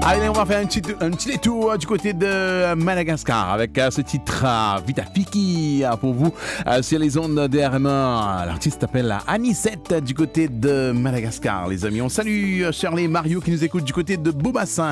Allez, on va faire un petit détour du côté de Madagascar avec ce titre Vita Fiki pour vous sur les ondes d'RMA. L'artiste s'appelle Anisette du côté de Madagascar, les amis. On salue Shirley Mario qui nous écoute du côté de Beaubassin.